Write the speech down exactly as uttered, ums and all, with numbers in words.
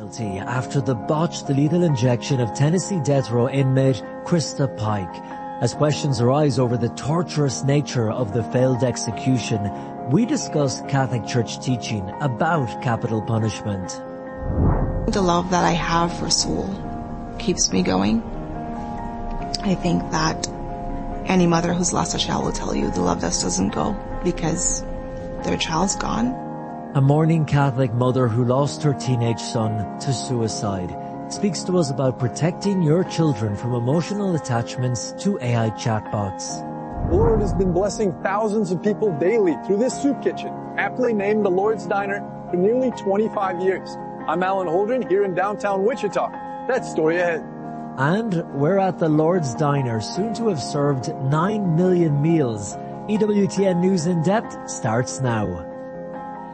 casualty after the botched lethal injection of Tennessee death row inmate Krista Pike. As questions arise over the torturous nature of the failed execution, we discuss Catholic Church teaching about capital punishment. The love that I have for Saul keeps me going. I think that any mother who's lost a child will tell you the love just doesn't go because their child's gone. A mourning Catholic mother who lost her teenage son to suicide speaks to us about protecting your children from emotional attachments to A I chatbots. The Lord has been blessing thousands of people daily through this soup kitchen, aptly named the Lord's Diner, for nearly twenty-five years. I'm Alan Holdren here in downtown Wichita. That's story ahead. And we're at the Lord's Diner, soon to have served nine million meals. E W T N News in Depth starts now.